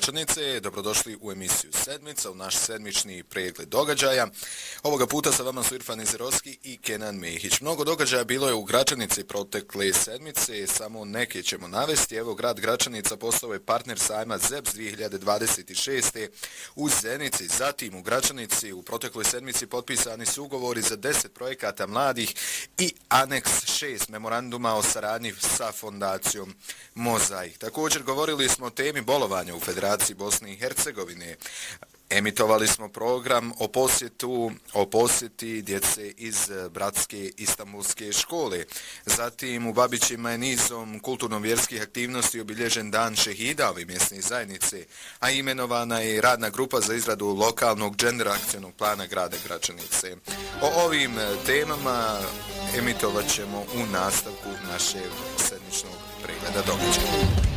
Gračanice, dobrodošli u emisiju Sedmica, u naš sedmični pregled događaja. Ovoga puta sa vama su Irfan Izerovski i Kenan Mehić. Mnogo događaja bilo je u Gračanici protekle sedmice, samo neke ćemo navesti. Evo, grad Gračanica postao je partner sajma ZEPS 2026. u Zenici. Zatim u Gračanici u protekloj sedmici potpisani su ugovori za 10 projekata mladih i aneks 6 memoranduma o saradnji sa fondacijom Mozaik. Također govorili smo o temi bolovanja u Federaciji Bosne i Hercegovine. Emitovali smo program o posjeti djece iz Bratske Istanbulske škole. Zatim u Babićima je nizom kulturno-vjerskih aktivnosti obilježen dan šehida ove mjesne zajednice, a imenovana je radna grupa za izradu lokalnog gender akcionog plana grada Gračanice. O ovim temama emitovat ćemo u nastavku našeg sedmičnog pregleda događaja.